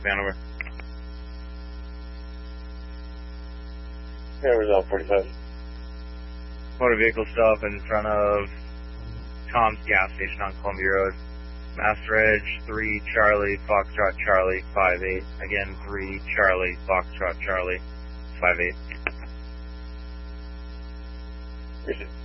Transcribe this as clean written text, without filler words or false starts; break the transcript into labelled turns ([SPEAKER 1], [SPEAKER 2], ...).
[SPEAKER 1] Hanover.
[SPEAKER 2] Yeah, result 45.
[SPEAKER 1] Motor vehicle stop in front of Tom's gas station on Columbia Road. Master Edge 3 Charlie Foxtrot Charlie 58. Again 3 Charlie Foxtrot Charlie 58.
[SPEAKER 2] Appreciate it.